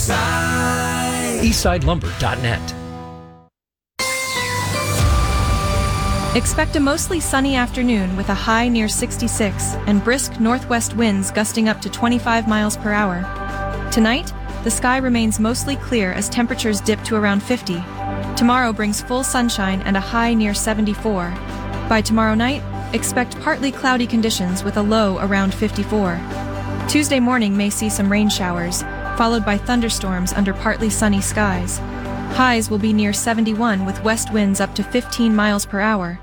EastsideLumber.net. Expect a mostly sunny afternoon with a high near 66 and brisk northwest winds gusting up to 25 miles per hour. Tonight, the sky remains mostly clear as temperatures dip to around 50. Tomorrow brings full sunshine and a high near 74. By tomorrow night, expect partly cloudy conditions with a low around 54. Tuesday morning may see some rain showers, followed by thunderstorms under partly sunny skies. Highs will be near 71 with west winds up to 15 miles per hour.